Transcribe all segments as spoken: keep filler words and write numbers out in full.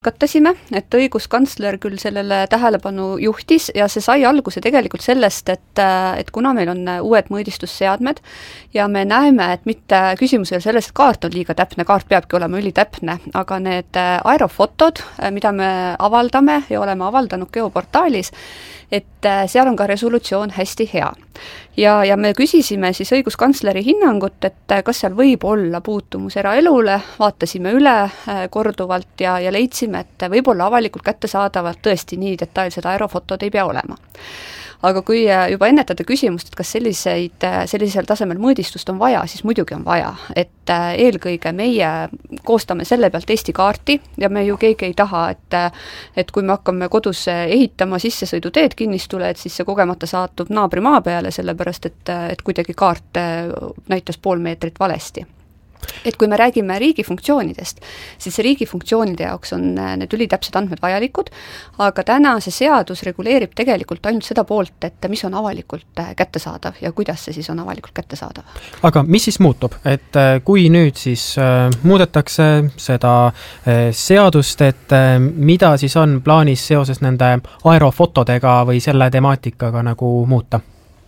Kattasime, et õiguskantsler küll sellele tähelepanu juhtis ja see sai alguse tegelikult sellest, et, et kuna meil on uued mõõdistusseadmed ja me näeme, et mitte küsimus ei ole selles, et kaart on liiga täpne, kaart peabki olema ülitäpne, aga need aerofotod, mida me avaldame ja oleme avaldanud geoportaalis, et seal on ka resolutsioon hästi hea. Ja, ja me küsisime siis õiguskantsleri hinnangut, et kas seal võib olla puutumus eraelule, vaatasime üle korduvalt ja, ja leidsime, et võib-olla avalikult kättesaadavalt tõesti nii detailsed aerofotod ei pea olema. Aga kui juba ennetada küsimust, et kas selliseid, sellisel tasemel mõõdistust on vaja, siis muidugi on vaja, et eelkõige meie koostame selle pealt Eesti kaarti ja me ju keegi ei taha, et, et kui me hakkame kodus ehitama sissesõiduteed kinnistule, et siis see kogemata saatub naabri maa peale, sellepärast et, et kuidagi kaart näitas pool meetrit valesti. Et kui me räägime riigi funktsioonidest, siis riigi funktsioonide jaoks on need ülitäpsed andmed vajalikud, aga täna see seadus reguleerib tegelikult ainult seda poolt, et mis on avalikult kättesaadav ja kuidas see siis on avalikult kättesaadav. Aga mis siis muutub? Et kui nüüd siis äh, muudetakse seda äh, seadust, et äh, mida siis on plaanis seoses nende aerofotodega või selle temaatikaga nagu muuta?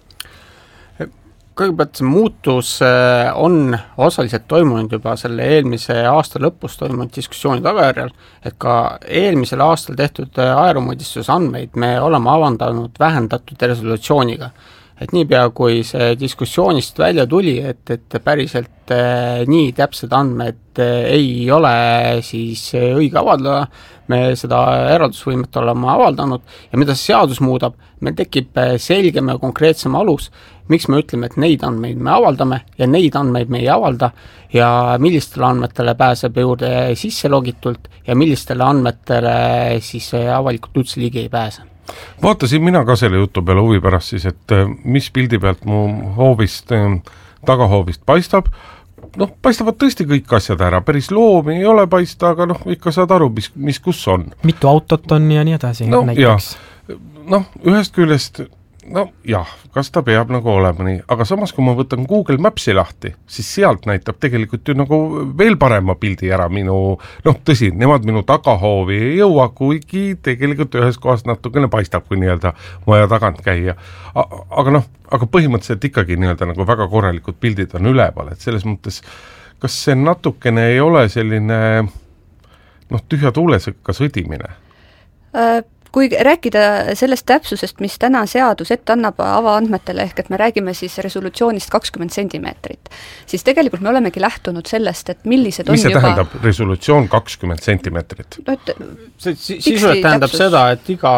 Kõigepealt see muutus on osaliselt toimunud juba selle eelmise aasta lõpus toimunud diskussiooni tagajärjel, et ka eelmisel aastal tehtud aeromõõdistuse andmeid me oleme avaldanud vähendatud resolutsiooniga. Et niipea, kui see diskussioonist välja tuli, et, et päriselt nii täpsed andmed ei ole siis õige avaldada, me seda eraldusvõimet oleme avaldanud ja mida see seadus muudab, meil tekib selgem ja konkreetsem alus, miks me ütleme, et neid andmeid me avaldame ja neid andmeid me ei avalda ja millistele andmetele pääseb juurde sisse logitult ja millistele andmetele siis avalikult üldse ligi ei pääse. Vaatasin mina ka selle jutu peale huvi pärast siis, et mis pildi pealt mu hoovist, tagahoovist paistab. Noh, paistavad tõesti kõik asjad ära, päris loomi ei ole paista, aga noh, ikka saad aru, mis, mis kus on. Mitu autot on ja nii edasi no, näiteks. Noh, ühest küljest no jah, kas ta peab nagu olema nii, aga samas kui ma võtan Google Mapsi lahti, siis sealt näitab tegelikult ju nagu veel parema pildi ära minu, noh tõsi, nemad minu tagahoovi ei jõua, kuigi tegelikult ühes kohas natukene paistab, kui nii-öelda maja tagant käia. Aga noh, aga põhimõtteliselt ikkagi nii-öelda nagu väga korralikud pildid on üleval, et selles mõttes, kas see natukene ei ole selline noh, tühja tuulesõkka sõdimine? Äh. Kui rääkida sellest täpsusest, mis täna seadus ette annab avaandmetele, ehk et me räägime siis resolutsioonist kakskümmend sentimeetrit, siis tegelikult me olemegi lähtunud sellest, et millised on mis see juba... tähendab resolutsioon kakskümmend sentimeetrit? No, et see sisuliselt tähendab täpsus. Seda, et iga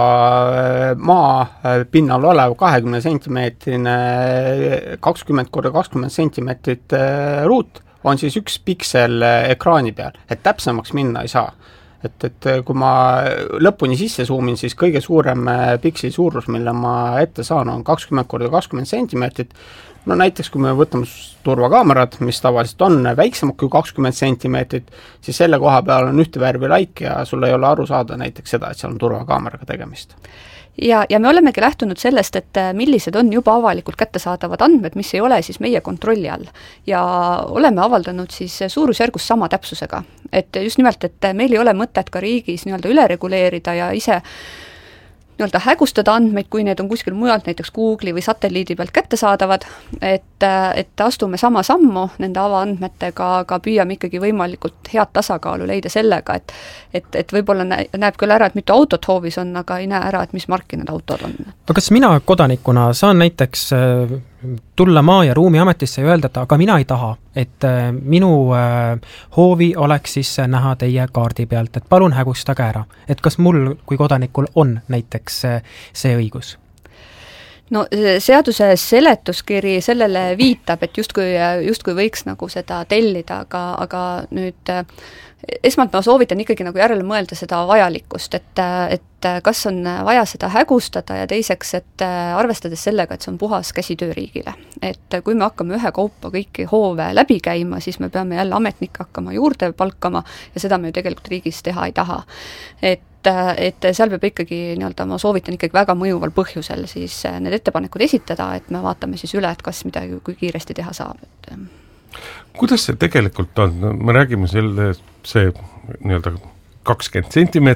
maa pinnal olev kahekümne sentimeetrine kakskümmend korda kakskümmend sentimeetrit ruut on siis üks piksel ekraani peal, et täpsemaks minna ei saa. Et, et kui ma lõpuni sisse zoomin, siis kõige suurem piksli suurus, mille ma ette saan, on kakskümmend korda kakskümmend sentimeetrit. No näiteks, kui me võtame turvakaamerad, mis tavaliselt on väiksemad kui kakskümmend sentimeetrit, siis selle koha peal on ühte värvi laik ja sul ei ole aru saada näiteks seda, et seal on turvakaameraga tegemist. Ja, ja me olemegi lähtunud sellest, et millised on juba avalikult kättesaadavad andmed, mis ei ole siis meie kontrolli all. Ja oleme avaldanud siis suurusjärgus sama täpsusega. Et just nimelt, et meil ei ole mõtet ka riigis nii-öelda üle reguleerida ja ise nii-öelda hägustada andmeid, kui need on kuskil mujalt, näiteks Google'i või satelliidi pealt kättesaadavad, et, et astume sama sammu nende avaandmetega, aga püüame ikkagi võimalikult head tasakaalu leida sellega, et, et, et võib-olla näeb küll ära, et mitu autot hoovis on, aga ei näe ära, et mis marki need autod on. Aga kas mina kodanikuna saan näiteks tulla maa- ja ruumiametisse ja öelda, et aga mina ei taha, et minu hoovi oleks siis näha teie kaardi pealt, et palun hägustage ära. Et kas mul kui kodanikul on näiteks see õigus? No seaduse seletuskiri sellele viitab, et justkui, justkui võiks nagu seda tellida, aga, aga nüüd esmalt ma soovitan ikkagi nagu järele mõelda seda vajalikkust, et, et kas on vaja seda hägustada ja teiseks, et arvestades sellega, et see on puhas käsitöö riigile. Et kui me hakkame ühe kaupa kõiki hoove läbi käima, siis me peame jälle ametnikke hakkama juurde palkama ja seda me ju tegelikult riigis teha ei taha. Et et seal peab ikkagi, nii-öelda, ma soovitan ikkagi väga mõjuval põhjusel siis need ettepanekud esitada, et me vaatame siis üle, et kas midagi, kui kiiresti teha saab. Et... Kuidas see tegelikult on? Me räägime selle, see nii-öelda kakskümmend sentimeetrit